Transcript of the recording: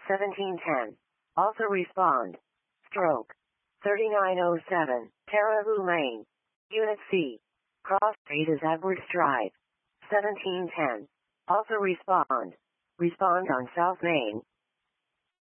1710. Also respond. Stroke. 3907. Terahoo Lane. Unit C. Cross Street is Edwards Drive. 1710. Also respond. Respond on South Main.